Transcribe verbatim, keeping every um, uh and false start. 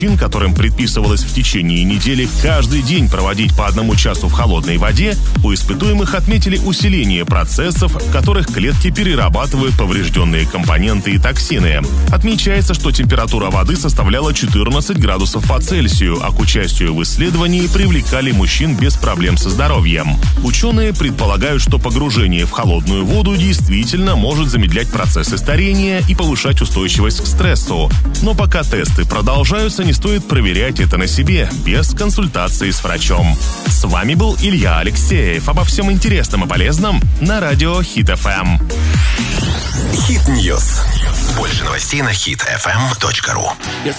которым предписывалось в течение недели каждый день проводить по одному часу в холодной воде, у испытуемых отметили усиление процессов, в которых клетки перерабатывают поврежденные компоненты и токсины. Отмечается, что температура воды составляла четырнадцать градусов по Цельсию, а к участию в исследовании привлекали мужчин без проблем со здоровьем. Ученые предполагают, что погружение в холодную воду действительно может замедлять процессы старения и повышать устойчивость к стрессу. Но пока тесты продолжаются, не стоит проверять это на себе, без консультации с врачом. С вами был Илья Алексеев. Обо всем интересном и полезном на радио Хит эф эм. Хит Ньюс. Больше новостей на хит эф эм точка ру.